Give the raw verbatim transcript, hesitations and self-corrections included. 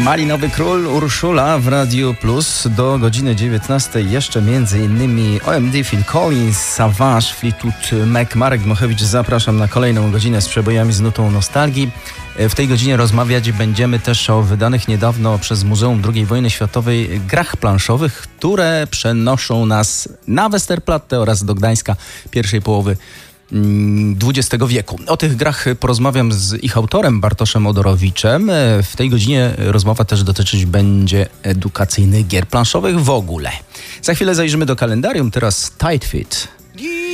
Malinowy Król, Urszula w Radiu Plus do godziny dziewiętnastej. Jeszcze między innymi O M D, Phil Collins, Savage, Fleetwood Mac, Marek Dmochewicz. Zapraszam na kolejną godzinę z przebojami z nutą nostalgii. W tej godzinie rozmawiać będziemy też o wydanych niedawno przez Muzeum drugiej Wojny Światowej grach planszowych, które przenoszą nas na Westerplatte oraz do Gdańska pierwszej połowy dwudziestego wieku. O tych grach porozmawiam z ich autorem, Bartoszem Odorowiczem. W tej godzinie rozmowa też dotyczyć będzie edukacyjnych gier planszowych w ogóle. Za chwilę zajrzymy do kalendarium. Teraz Tight Fit.